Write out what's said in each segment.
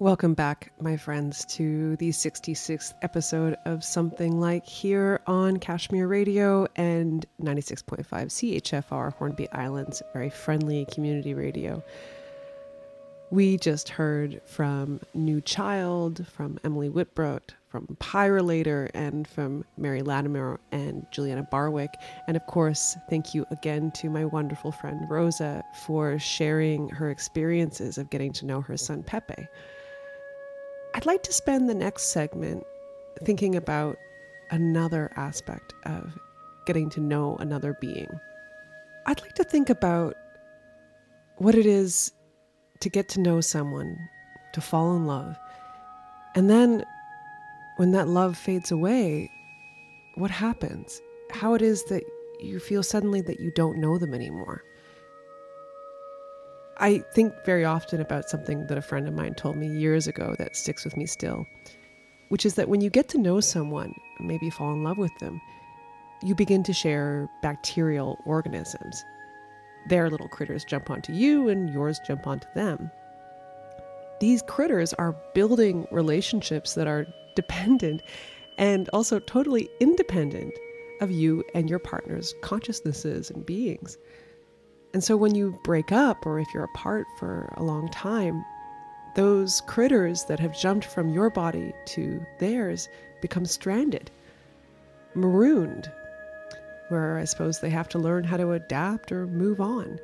Welcome back, my friends, to the 66th episode of Something Like here on Kashmir Radio and 96.5 CHFR, Hornby Island's very friendly community radio. We just heard from New Child, from Emily Whitbrot, from Pyrolator, and from Mary Latimer and Juliana Barwick. And of course, thank you again to my wonderful friend Rosa for sharing her experiences of getting to know her son Pepe. I'd like to spend the next segment thinking about another aspect of getting to know another being. I'd like to think about what it is to get to know someone, to fall in love, and then when that love fades away, what happens? How it is that you feel suddenly that you don't know them anymore. I think very often about something that a friend of mine told me years ago that sticks with me still, which is that when you get to know someone, maybe fall in love with them, you begin to share bacterial organisms. Their little critters jump onto you and yours jump onto them. These critters are building relationships that are dependent and also totally independent of you and your partner's consciousnesses and beings. And so when you break up, or if you're apart for a long time, those critters that have jumped from your body to theirs become stranded, marooned, where I suppose they have to learn how to adapt or move on.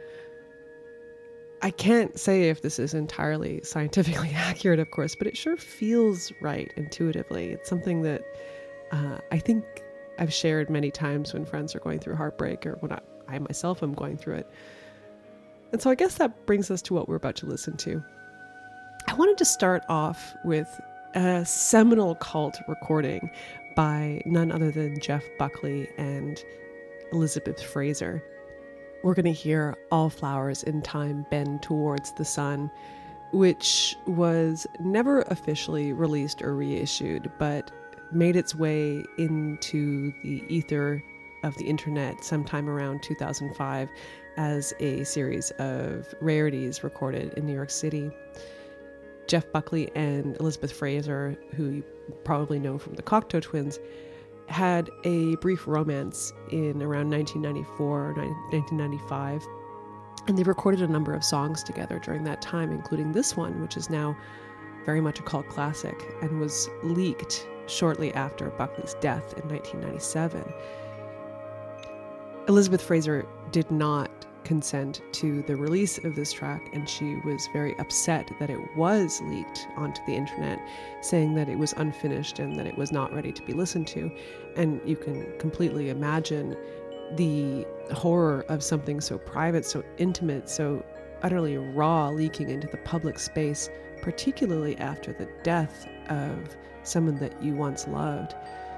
I can't say if this is entirely scientifically accurate, of course, but it sure feels right intuitively. It's something that I think I've shared many times when friends are going through heartbreak, or when I myself am going through it. And so I guess that brings us to what we're about to listen to. I wanted to start off with a seminal cult recording by none other than Jeff Buckley and Elizabeth Fraser. We're going to hear All Flowers in Time Bend Towards the Sun, which was never officially released or reissued, but made its way into the ether of the internet sometime around 2005 as a series of rarities recorded in New York City. Jeff Buckley and Elizabeth Fraser, who you probably know from the Cocteau Twins, had a brief romance in around 1994 or 1995, and they recorded a number of songs together during that time, including this one, which is now very much a cult classic and was leaked shortly after Buckley's death in 1997. Elizabeth Fraser did not consent to the release of this track, and she was very upset that it was leaked onto the internet, saying that it was unfinished and that it was not ready to be listened to. And you can completely imagine the horror of something so private, so intimate, so utterly raw leaking into the public space, particularly after the death of someone that you once loved.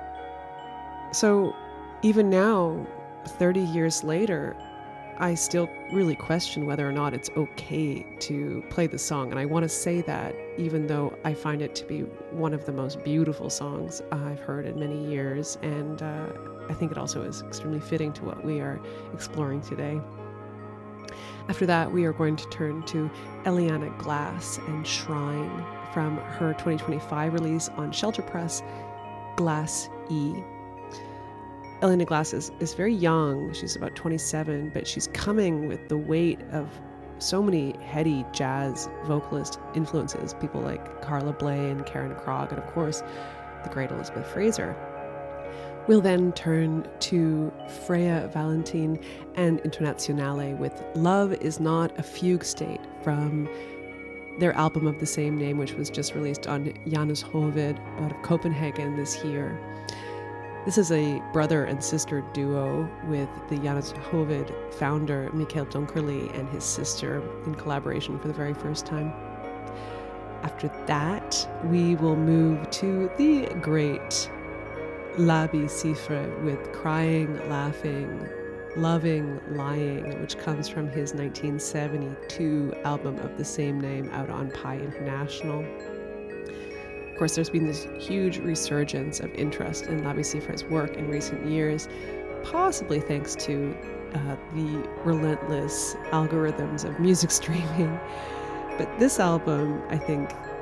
So even now, 30 years later, I still really question whether or not it's okay to play the song. And I want to say that even though I find it to be one of the most beautiful songs I've heard in many years. And I think it also is extremely fitting to what we are exploring today. After that, we are going to turn to Eliana Glass and Shrine from her 2025 release on Shelter Press, Glass E. Eliana Glass is very young. She's about 27, but she's coming with the weight of so many heady jazz vocalist influences, people like Carla Bley and Karen Krog, and of course, the great Elizabeth Fraser. We'll then turn to Freya Valentin and Internationale with Love Is Not a Fugue State from their album of the same name, which was just released on Janus Hovid out of Copenhagen this year. This is a brother and sister duo with the Janus Hovid founder, Mikael Dunkerley, and his sister in collaboration for the very first time. After that, we will move to the great Labi Siffre with Crying, Laughing, Loving, Lying, which comes from his 1972 album of the same name out on Pi International. Of course, there's been this huge resurgence of interest in Labi Siffre's work in recent years, possibly thanks to the relentless algorithms of music streaming. But this album, I think,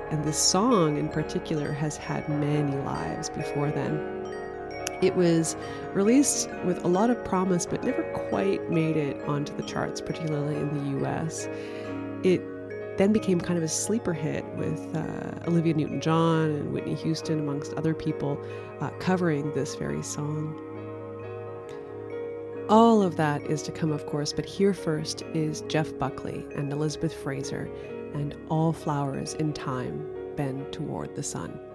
And this song in particular has had many lives before then. It was released with a lot of promise, but never quite made it onto the charts, particularly in the US. It then became kind of a sleeper hit with Olivia Newton-John and Whitney Houston, amongst other people, covering this very song. All of that is to come, of course, but here first is Jeff Buckley and Elizabeth Fraser and All Flowers in Time Bend Toward the Sun.